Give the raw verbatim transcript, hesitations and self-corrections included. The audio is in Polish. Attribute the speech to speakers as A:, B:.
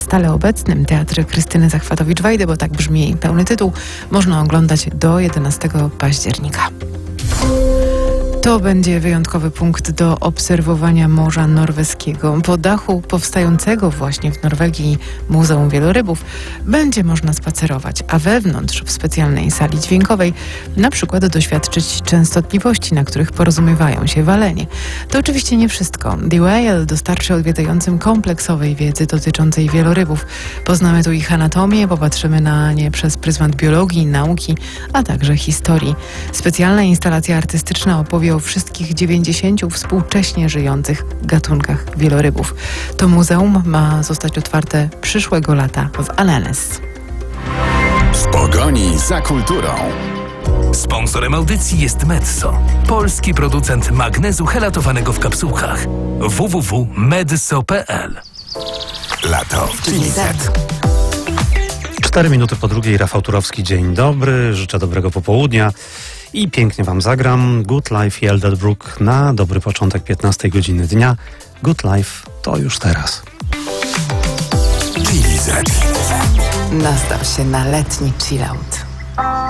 A: stale obecnym Teatrze Krystyny Zachwatowicz-Wajdy, bo tak brzmi jej pełny tytuł, można oglądać do jedenastego października. To będzie wyjątkowy punkt do obserwowania Morza Norweskiego. Po dachu powstającego właśnie w Norwegii Muzeum Wielorybów będzie można spacerować, a wewnątrz w specjalnej sali dźwiękowej na przykład doświadczyć częstotliwości, na których porozumiewają się walenie. To oczywiście nie wszystko. The Whale dostarczy odwiedzającym kompleksowej wiedzy dotyczącej wielorybów. Poznamy tu ich anatomię, popatrzymy na nie przez pryzmat biologii, nauki, a także historii. Specjalna instalacja artystyczna opowie o wszystkich dziewięćdziesięciu współcześnie żyjących gatunkach wielorybów. To muzeum ma zostać otwarte przyszłego lata w Alenes.
B: W pogoni za kulturą.
C: Sponsorem audycji jest Metso, polski producent magnezu helatowanego w kapsułkach. w w w kropka medso kropka p l.
B: Lato w Chili Z.
D: Cztery minuty po drugiej, Rafał Turowski, dzień dobry, życzę dobrego popołudnia i pięknie wam zagram Good Life i Elderbrook na dobry początek piętnastej godziny dnia. Good Life to już teraz.
B: Chili Z.
A: Nastaw się na letni chillout.